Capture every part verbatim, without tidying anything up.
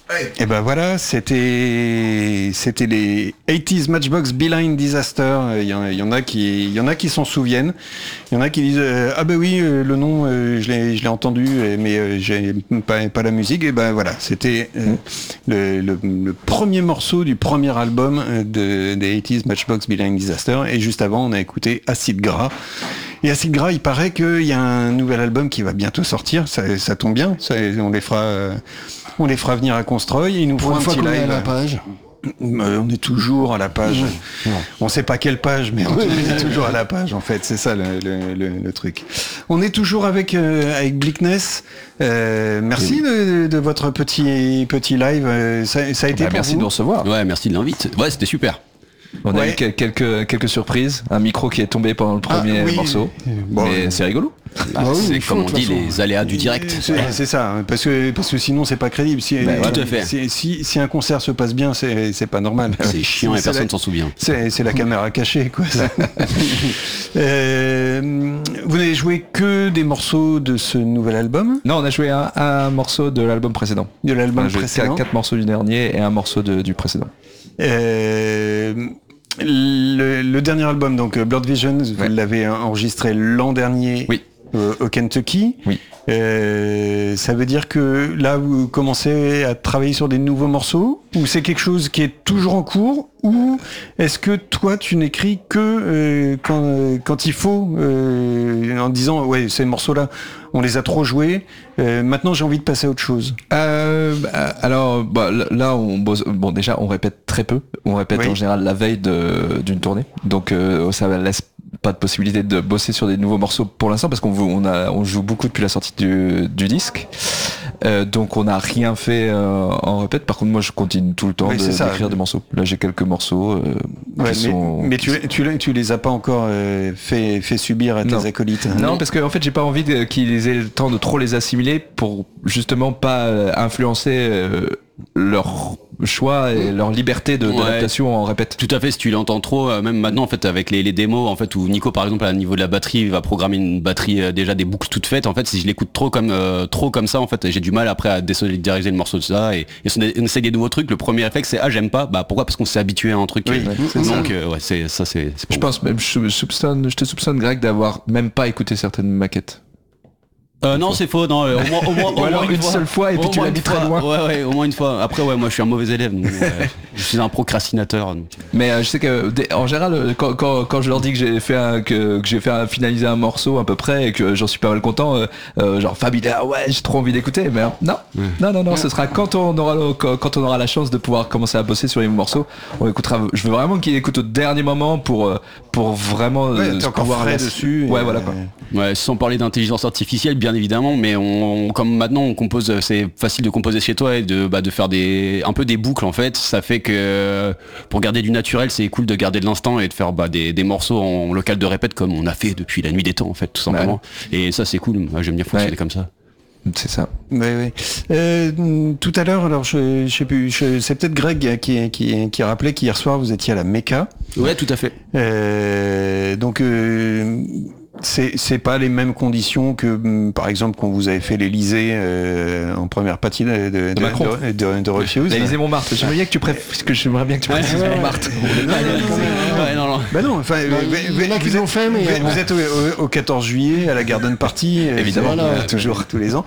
Et ben voilà, c'était c'était les eighties Matchbox Beeline Disaster. Il y en, il y en a qui il y en a qui s'en souviennent. Il y en a qui disent euh, ah ben oui euh, le nom euh, je l'ai je l'ai entendu mais euh, j'ai pas pas la musique. Et ben voilà, c'était euh, le, le le premier morceau du premier album de des eighties Matchbox Beeline Disaster. Et juste avant, on a écouté Acid Gras. Et Acid Gras, il paraît qu'il y a un nouvel album qui va bientôt sortir. Ça, ça tombe bien. Ça, on les fera, euh, on les fera venir à Constroy. Ils nous Pour feront une un fois petit qu'on est live. à la page. Euh, on est toujours à la page. Mmh. On sait pas quelle page, mais on est toujours à la page. En fait, c'est ça le, le, le, le truc. On est toujours avec euh, avec Bleakness. Euh, merci oui. de, de votre petit petit live. Ça, ça a été. Bah, pour merci vous de nous recevoir. Ouais, merci de l'invite. Ouais, c'était super. On ouais. a eu quelques, quelques surprises, un micro qui est tombé pendant le premier ah, oui. morceau, bon, mais ouais. c'est rigolo. Bah, bah, c'est comme on dit, les aléas du direct. C'est, c'est ça, parce que, parce que sinon c'est pas crédible. Si, bah, tout à fait. Si, si, si un concert se passe bien, c'est, c'est pas normal. C'est chiant et personne la, s'en souvient. C'est, c'est la caméra cachée, quoi. euh, vous n'avez joué que des morceaux de ce nouvel album ? Non, on a joué un, un morceau de l'album précédent. De l'album on a joué précédent. Quatre, quatre morceaux du dernier et un morceau de, du précédent. Euh, le, le dernier album, donc Blood Visions, vous ouais. l'avez enregistré l'an dernier oui. euh, au Kentucky. Oui. Euh, ça veut dire que là, vous commencez à travailler sur des nouveaux morceaux, ou c'est quelque chose qui est toujours en cours, ou est-ce que toi, tu n'écris que euh, quand, euh, quand il faut, euh, en disant ouais, ces morceaux-là, on les a trop joués, euh, maintenant j'ai envie de passer à autre chose. Euh, alors bah, là, on bosse. Bon, déjà, on répète très peu. On répète oui. en général la veille de, d'une tournée, donc euh, ça laisse pas de possibilité de bosser sur des nouveaux morceaux pour l'instant parce qu'on on a on joue beaucoup depuis la sortie du, du disque, euh, donc on n'a rien fait euh, en répète. Par contre, moi, je continue tout le temps oui, de, d'écrire des morceaux. Là, j'ai quelques morceaux. Euh, ouais, qui mais sont, mais qui tu, tu tu les as pas encore euh, fait fait subir à tes non. acolytes. Non, parce que en fait, j'ai pas envie de, qu'ils aient le temps de trop les assimiler pour justement pas euh, influencer euh, leur choix et leur liberté de, ouais, d'adaptation en répète. Tout à fait, si tu l'entends trop, euh, même maintenant en fait avec les, les démos en fait où Nico par exemple à niveau de la batterie va programmer une batterie euh, déjà des boucles toutes faites, en fait si je l'écoute trop comme euh, trop comme ça en fait j'ai du mal après à désolidariser le morceau de ça et, et on essaie des nouveaux trucs. Le premier réflexe c'est ah j'aime pas, bah pourquoi, parce qu'on s'est habitué à un truc. Oui, euh, donc euh, ouais c'est ça c'est, c'est je pense même je soupçonne je te soupçonne Greg d'avoir même pas écouté certaines maquettes. Euh, non, c'est faux. Non, euh, au moins, au moins, ou alors une, une fois, seule fois et puis tu l'as mis très loin. Ouais, ouais, au moins une fois. Après, ouais, moi, je suis un mauvais élève. Donc, ouais, je suis un procrastinateur. Donc. Mais euh, je sais que, en général, quand, quand, quand je leur dis que j'ai fait un, que, que j'ai fait un, finaliser un morceau à peu près et que j'en suis pas mal content, euh, euh, genre Fab, il est ah ouais, j'ai trop envie d'écouter. Mais non, ouais. non, non, non, ouais. Ce sera quand on aura, quand, quand on aura la chance de pouvoir commencer à bosser sur les morceaux. On écoutera. Je veux vraiment qu'il écoute au dernier moment pour, pour vraiment ouais, euh, pouvoir aller dessus. Ouais, voilà quoi. Ouais, sans parler d'intelligence artificielle, bien évidemment, mais on On, comme maintenant on compose, c'est facile de composer chez toi et de, bah, de faire des, un peu des boucles en fait. Ça fait que pour garder du naturel, c'est cool de garder de l'instant et de faire bah, des, des morceaux en local de répète comme on a fait depuis la nuit des temps en fait, tout simplement. Ouais. Et ça c'est cool. Moi, j'aime bien fonctionner ouais. comme ça. C'est ça. Oui, oui. Euh, tout à l'heure, alors je, je sais plus, je, c'est peut-être Greg qui, qui, qui a rappelé qu'hier soir vous étiez à la Mecca. Ouais, tout à fait. Euh, donc. Euh, C'est, c'est pas les mêmes conditions que, par exemple, quand vous avez fait l'Elysée euh, en première partie de, de, de, de, de, de Refuse. L'Elysée Montmartre. J'aimerais bien que tu préfères, que j'aimerais bien que tu précises ouais, Montmartre. Ouais, non, non. Bah non, enfin, il y en a qui l'ont fait, mais vous, vous êtes au, au quatorze juillet à la Garden Party, évidemment, voilà, toujours tous les ans.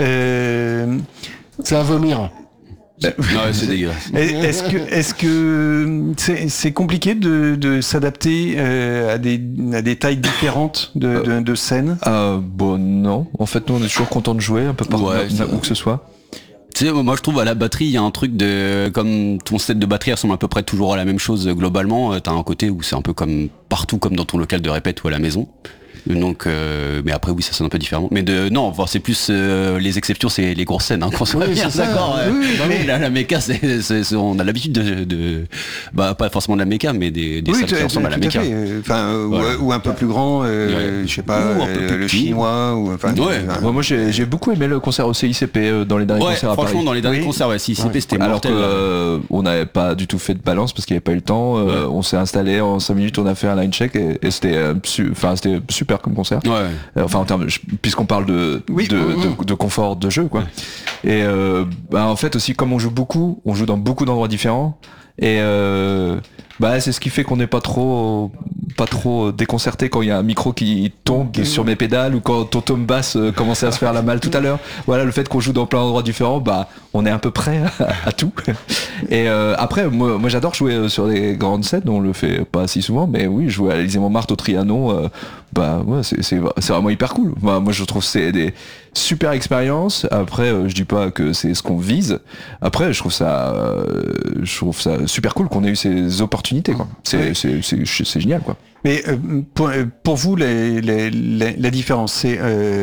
Euh, c'est à vomir. Non, c'est dégueulasse. Est-ce que, est-ce que c'est, c'est compliqué de, de s'adapter euh, à des, à des tailles différentes de, de, de scènes ? euh, Bon, non. En fait, nous, on est toujours content de jouer un peu partout, ouais, où que ce soit. Tu sais, moi je trouve à la batterie il y a un truc de comme ton set de batterie ressemble à peu près toujours à la même chose globalement. T'as un côté où c'est un peu comme partout, comme dans ton local de répète ou à la maison. Donc, euh, mais après oui, ça sonne un peu différemment. Mais de non, enfin, c'est plus euh, les exceptions, c'est les grosses scènes. Hein, qu'on soit oui, bien d'accord. Euh, oui, bah mais la, la méca, c'est, c'est, c'est, on a l'habitude de, de, bah pas forcément de la méca, mais des, des oui, salles qui ressemblent à la méca. Enfin, voilà. ou, ou un peu plus grand, euh, ouais. je sais pas, euh, le chinois ou enfin. Ouais. enfin moi, moi j'ai, j'ai beaucoup aimé le concert au C I C P euh, dans les derniers ouais, concerts à Paris. Franchement, dans les derniers oui. concerts, ouais, C I C P ouais. c'était mortel. Alors que euh, on n'avait pas du tout fait de balance parce qu'il n'y avait pas eu le temps. Euh, ouais. On s'est installé en cinq minutes, on a fait un line check et, et c'était, enfin, euh, c'était super. super comme concert. Ouais. Euh, enfin en termes, puisqu'on parle de Oui, de, oui, oui. de, de confort de jeu, quoi. Et euh, bah, en fait aussi, comme on joue beaucoup, on joue dans beaucoup d'endroits différents. Et euh, bah c'est ce qui fait qu'on n'est pas trop pas trop déconcerté quand il y a un micro qui tombe sur mes pédales ou quand ton tome basse euh, commençait à se faire la malle tout à l'heure. Voilà, le fait qu'on joue dans plein d'endroits différents, bah on est un peu prêt à, à tout. Et euh, après moi, moi j'adore jouer sur des grandes scènes, on le fait pas si souvent, mais oui, jouer à l'Élysée-Montmartre, au Trianon, euh, bah ouais, c'est, c'est c'est vraiment hyper cool. Bah, moi je trouve que c'est des super expériences. Après euh, je dis pas que c'est ce qu'on vise. Après je trouve ça euh, je trouve ça super cool qu'on ait eu ces opportunités, quoi. C'est Ouais. c'est, c'est c'est génial, quoi. Mais euh, pour, pour vous, les, les, les, la différence, c'est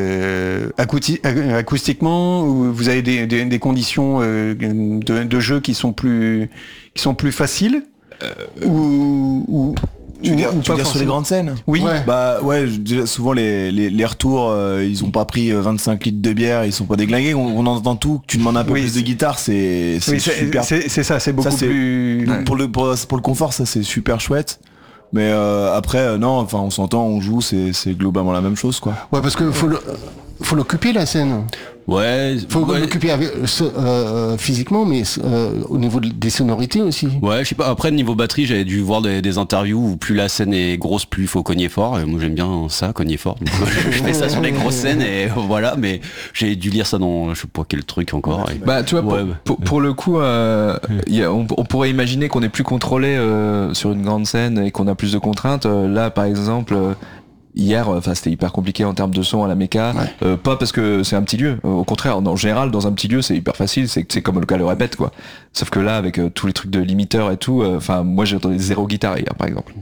euh, acousti- acoustiquement, ou vous avez des, des, des conditions euh, de, de jeu qui sont plus, qui sont plus faciles, euh, ou, ou Tu veux dire, ou tu veux pas dire sur les forcément. grandes scènes? Oui. Ouais. Bah ouais, je dirais souvent les, les, les retours, euh, ils ont pas pris euh, vingt-cinq litres de bière, ils sont pas déglingués, on, on entend tout. Tu demandes un peu Oui, plus de c'est- guitare, c'est c'est Oui, c'est, super. c'est, c'est ça, c'est beaucoup Ça, c'est- plus. Pour le pour, pour le confort, ça c'est super chouette. Mais euh, après, euh, non, enfin on s'entend, on joue, c'est c'est globalement la même chose, quoi. Ouais, parce que faut le, faut l'occuper la scène. Ouais. Faut ouais. l'occuper avec, euh, euh, physiquement, mais euh, au niveau de- des sonorités aussi. Ouais, je sais pas. Après, niveau batterie, j'avais dû voir des, des interviews où plus la scène est grosse, plus il faut cogner fort. Et moi, j'aime bien ça, cogner fort. Donc, moi, je, je fais ça sur les grosses scènes et voilà. Mais j'ai dû lire ça dans, je sais pas quel truc encore. Et- Bah tu vois, pour, Ouais. pour, pour le coup, euh, y a- on, on pourrait imaginer qu'on est plus contrôlé euh, sur une grande scène et qu'on a plus de contraintes. Euh, là, par exemple, euh, hier, enfin c'était hyper compliqué en termes de son à la méca. Ouais. Euh, pas parce que c'est un petit lieu. Euh, au contraire, en général, dans un petit lieu, c'est hyper facile. C'est c'est comme le cas le répète, quoi. Sauf que là, avec euh, tous les trucs de limiteur et tout, enfin moi j'ai entendu zéro guitare hier, par exemple.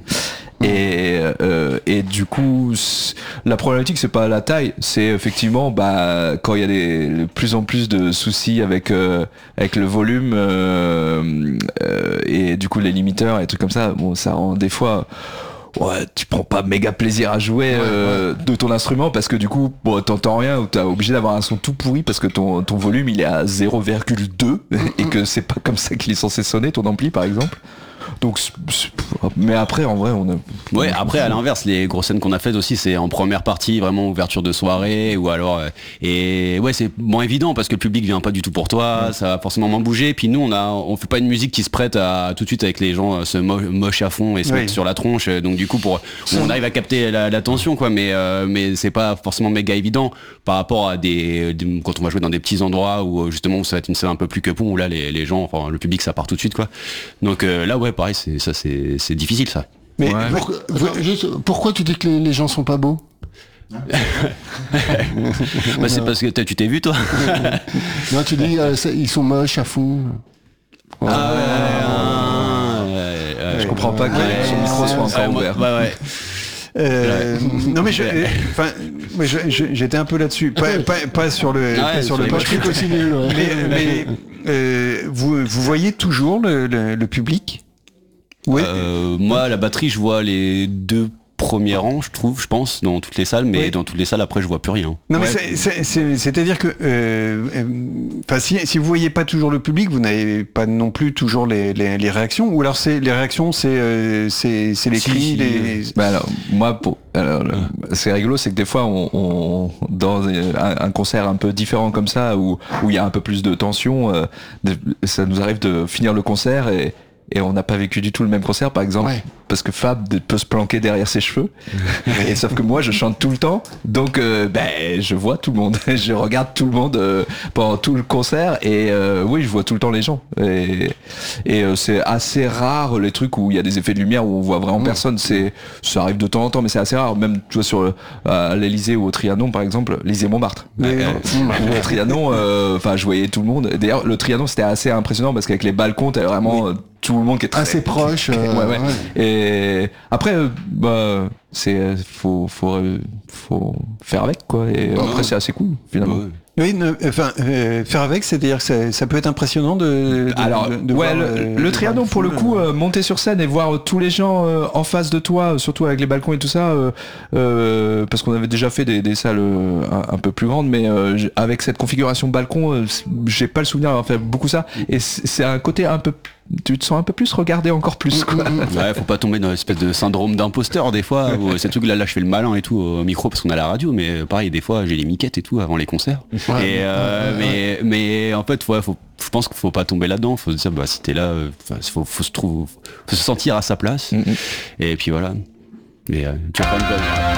Et, euh, et du coup, c- la problématique c'est pas la taille, c'est effectivement bah quand il y a des, de plus en plus de soucis avec euh, avec le volume euh, euh, et du coup les limiteurs et des trucs comme ça, bon ça rend des fois ouais tu prends pas méga plaisir à jouer euh, de ton instrument parce que du coup bon t'entends rien ou t'es obligé d'avoir un son tout pourri parce que ton ton volume il est à zéro virgule deux et que c'est pas comme ça qu'il est censé sonner ton ampli par exemple. Donc, c'est- c'est- mais après, en vrai, on a. Ouais, après à l'inverse, les grosses scènes qu'on a faites aussi, c'est en première partie, vraiment ouverture de soirée, ou alors euh, et ouais, c'est moins évident parce que le public vient pas du tout pour toi, ça va forcément moins bouger. Puis nous, on a, on fait pas une musique qui se prête à tout de suite avec les gens euh, se mo- moche à fond et se Oui. mettre sur la tronche. Donc du coup, pour on arrive à capter la- l'attention, quoi. Mais euh, mais c'est pas forcément méga évident par rapport à des, des- quand on va jouer dans des petits endroits où euh, justement où ça va être une scène un peu plus que pont où là les, les gens, enfin le public, ça part tout de suite, quoi. Donc euh, là, ouais, pareil, c'est ça, c'est c'est difficile, ça. Mais Ouais. Pourquoi, attends, juste, pourquoi tu dis que les, les gens sont pas beaux? Bah, c'est parce que t'as- tu t'es vu, toi. Non, tu dis euh, c'est- ils sont moches à fond. Ah, ouais, ouais, ouais, Je comprends pas que ouais, son micro soit ouais, encore moi- ouvert. ouais, ouais. Euh, non mais je, euh, enfin, moi, je- je- j'étais un peu là-dessus, pas, pas, pas sur le, pas Ouais, sur sur le les moche Je suis aussi nul. Ouais. mais, mais euh, vous, vous voyez toujours le, le, le public? Oui. Euh, moi, la batterie, je vois les deux premiers rangs, je trouve, je pense, dans toutes les salles, mais Oui. dans toutes les salles, après, je vois plus rien. Non mais Ouais. c'est- c'est- c'est- c'est-à-dire que, euh, euh, enfin, si, si vous voyez pas toujours le public, vous n'avez pas non plus toujours les, les, les réactions, ou alors c'est les réactions, c'est euh, c'est c'est les Si, cris, si. les. Bah alors, moi, pour, alors, le- c'est rigolo, c'est que des fois, on, on- dans un, un concert un peu différent comme ça, où où il y a un peu plus de tension, euh, de- ça nous arrive de finir le concert et et on n'a pas vécu du tout le même concert, par exemple, Ouais. parce que Fab de- peut se planquer derrière ses cheveux, et sauf que moi je chante tout le temps, donc euh, ben je vois tout le monde, je regarde tout le monde euh, pendant tout le concert, et euh, oui je vois tout le temps les gens, et, et euh, c'est assez rare les trucs où il y a des effets de lumière où on voit vraiment personne, c'est ça arrive de temps en temps, mais c'est assez rare, même tu vois sur le- à l'Élysée ou au Trianon par exemple, l'Élysée-Montmartre, Oui, Euh, au Trianon, euh, enfin je voyais tout le monde. D'ailleurs le Trianon c'était assez impressionnant parce qu'avec les balcons t'avais vraiment euh, tout le monde qui est très Assez proche. euh, ouais, ouais. ouais. Et après, euh, bah, c'est euh, faut faut euh, faut faire avec quoi. Et après c'est assez cool finalement. Ouais. Oui, ne- enfin, euh, faire avec, c'est-à-dire que ça, ça peut être impressionnant de. de- Alors, de- de ouais, voir, le, euh, le de voir Trianon une pour le foule, coup, euh, euh, monter sur scène et voir tous les gens euh, en face de toi, surtout avec les balcons et tout ça, euh, euh, parce qu'on avait déjà fait des, des salles euh, un, un peu plus grandes, mais euh, j- avec cette configuration balcon, euh, c- j'ai pas le souvenir d'avoir fait beaucoup ça. Et c- c'est un côté un peu tu te sens un peu plus regardé encore plus, quoi. Ouais, faut pas tomber dans l'espèce de syndrome d'imposteur des fois. Où c'est tout que là, là, je fais le malin et tout au micro parce qu'on a la radio, mais pareil, des fois, j'ai les miquettes et tout avant les concerts. Ouais, et euh, ouais, mais, mais en fait, ouais, faut, je pense qu'il faut pas tomber là-dedans. Faut se dire, bah, si t'es là, euh, faut, faut se trouver, faut se sentir à sa place. Mm-hmm. Et puis voilà. Mais euh, tu vas pas me donner.